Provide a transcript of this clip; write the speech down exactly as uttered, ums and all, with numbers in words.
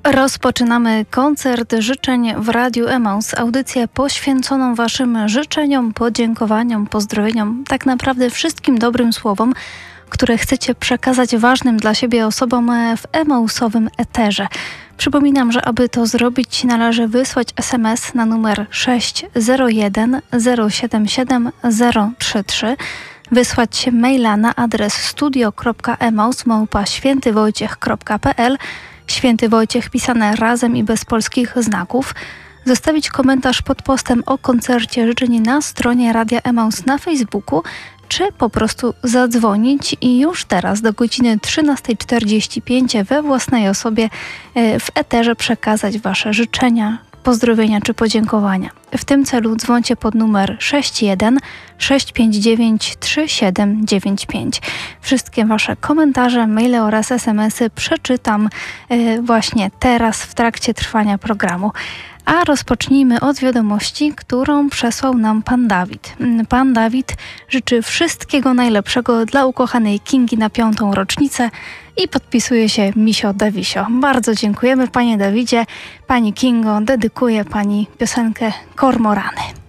Rozpoczynamy koncert życzeń w Radiu Emaus. Audycję poświęconą Waszym życzeniom, podziękowaniom, pozdrowieniom, tak naprawdę wszystkim dobrym słowom, które chcecie przekazać ważnym dla siebie osobom w emausowym eterze. Przypominam, że aby to zrobić, należy wysłać es em es na numer sześć zero jeden zero siedem siedem zero trzy trzy, wysłać maila na adres studio kropka emaus małpa świętywojciech kropka pe el, Święty Wojciech pisane razem i bez polskich znaków, zostawić komentarz pod postem o koncercie życzeń na stronie Radia Emaus na Facebooku, czy po prostu zadzwonić i już teraz do godziny trzynasta czterdzieści pięć we własnej osobie w eterze przekazać Wasze życzenia, pozdrowienia czy podziękowania. W tym celu dzwońcie pod numer sześć jeden sześć pięć dziewięć trzy siedem dziewięć pięć. Wszystkie Wasze komentarze, maile oraz es em esy przeczytam y, właśnie teraz w trakcie trwania programu. A rozpocznijmy od wiadomości, którą przesłał nam pan Dawid. Pan Dawid życzy wszystkiego najlepszego dla ukochanej Kingi na piątą rocznicę i podpisuje się Misio Dawisio. Bardzo dziękujemy, panie Dawidzie. Pani Kingo, dedykuję pani piosenkę Kormorany.